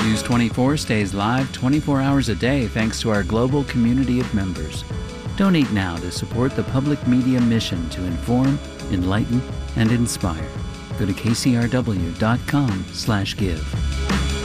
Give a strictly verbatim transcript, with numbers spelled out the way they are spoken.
News twenty-four stays live twenty-four hours a day thanks to our global community of members. Donate now to support the public media mission to inform, enlighten, and inspire. Go to k c r w dot com slash give.